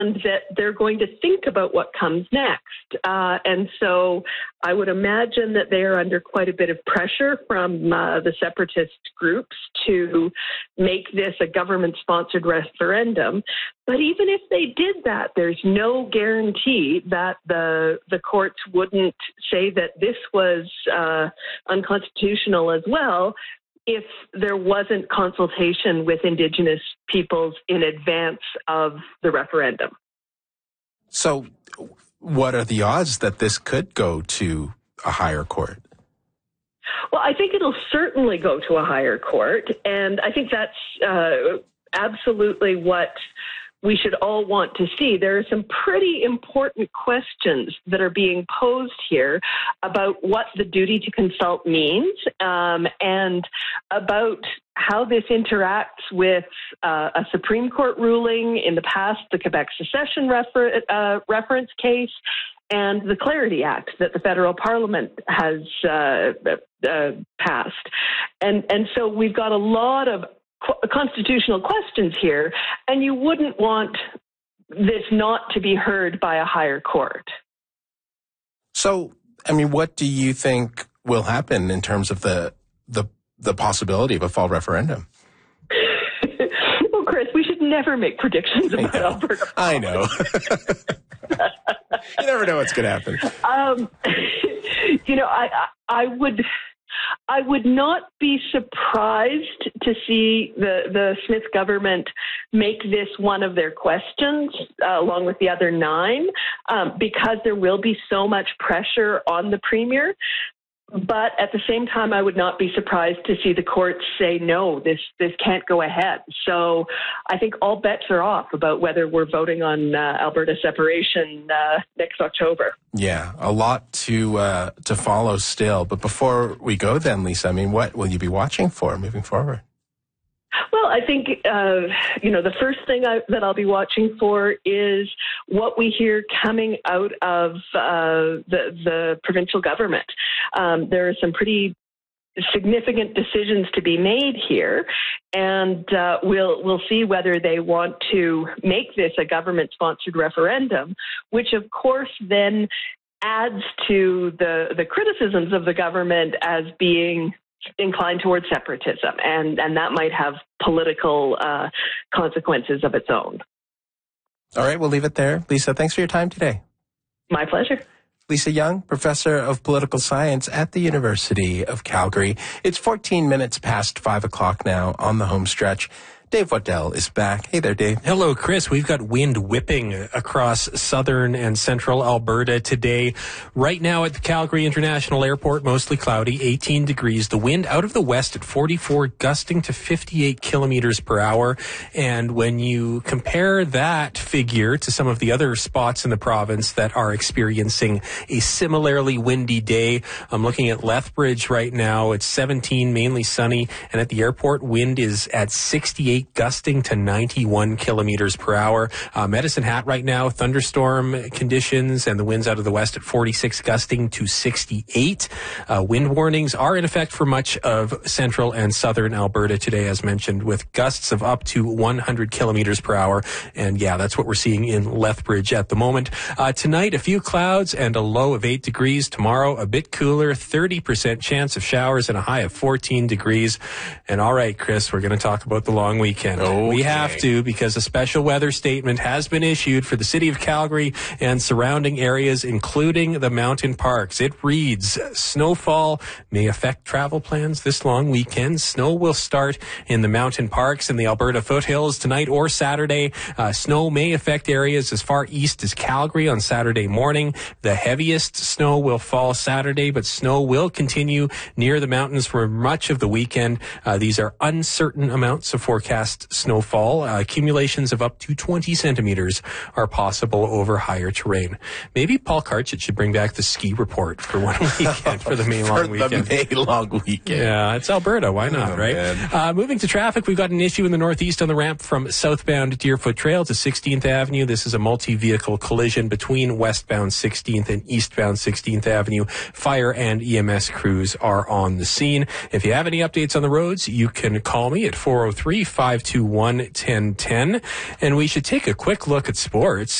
that they're going to think about what comes next. And so I would imagine that they are under quite a bit of pressure from the separatist groups to make this a government-sponsored referendum. But even if they did that, there's no guarantee that the courts wouldn't say that this was unconstitutional as well if there wasn't consultation with Indigenous peoples in advance of the referendum. So what are the odds that this could go to a higher court? Well, I think it'll certainly go to a higher court, and I think that's absolutely what we should all want to see. There are some pretty important questions that are being posed here about what the duty to consult means, and about how this interacts with a Supreme Court ruling in the past, the Quebec secession reference case, and the Clarity Act that the federal parliament has passed. And so we've got a lot of constitutional questions here, and you wouldn't want this not to be heard by a higher court. So, I mean, what do you think will happen in terms of the possibility of a fall referendum? Well, Chris, we should never make predictions about Alberta. I know. You never know what's going to happen. I would not be surprised to see the Smith government make this one of their questions, along with the other 9, because there will be so much pressure on the premier. But at the same time, I would not be surprised to see the courts say, no, this can't go ahead. So I think all bets are off about whether we're voting on Alberta separation next October. Yeah, a lot to follow still. But before we go then, Lisa, I mean, what will you be watching for moving forward? Well, I think, the first thing that I'll be watching for is what we hear coming out of the provincial government. There are some pretty significant decisions to be made here, and we'll see whether they want to make this a government-sponsored referendum, which, of course, then adds to the criticisms of the government as being inclined towards separatism, and that might have political consequences of its own. All right, we'll leave it there. Lisa, thanks for your time today. My pleasure. Lisa Young, Professor of Political Science at the University of Calgary. It's 14 minutes past 5 o'clock now on the home stretch. Dave Waddell is back. Hey there, Dave. Hello, Chris. We've got wind whipping across southern and central Alberta today. Right now at the Calgary International Airport, mostly cloudy, 18 degrees. The wind out of the west at 44, gusting to 58 kilometers per hour. And when you compare that figure to some of the other spots in the province that are experiencing a similarly windy day, I'm looking at Lethbridge right now. It's 17, mainly sunny. And at the airport, wind is at 68. Gusting to 91 kilometers per hour. Medicine Hat right now, thunderstorm conditions and the winds out of the west at 46, gusting to 68. Wind warnings are in effect for much of central and southern Alberta today, as mentioned, with gusts of up to 100 kilometers per hour. And yeah, that's what we're seeing in Lethbridge at the moment. Tonight, a few clouds and a low of 8 degrees. Tomorrow, a bit cooler, 30% chance of showers and a high of 14 degrees. And all right, Chris, we're going to talk about the long weekend. Okay. We have to, because a special weather statement has been issued for the city of Calgary and surrounding areas, including the mountain parks. It reads, snowfall may affect travel plans this long weekend. Snow will start in the mountain parks in the Alberta foothills tonight or Saturday. Snow may affect areas as far east as Calgary on Saturday morning. The heaviest snow will fall Saturday, but snow will continue near the mountains for much of the weekend. These are uncertain amounts of forecast snowfall. Accumulations of up to 20 centimeters are possible over higher terrain. Maybe Paul Karchit should bring back the ski report for one weekend, for the May long weekend. The May long weekend. Yeah, it's Alberta. Why not, right? Moving to traffic, we've got an issue in the northeast on the ramp from southbound Deerfoot Trail to 16th Avenue. This is a multi-vehicle collision between westbound 16th and eastbound 16th Avenue. Fire and EMS crews are on the scene. If you have any updates on the roads, you can call me at 403-5 521-1010. And we should take a quick look at sports.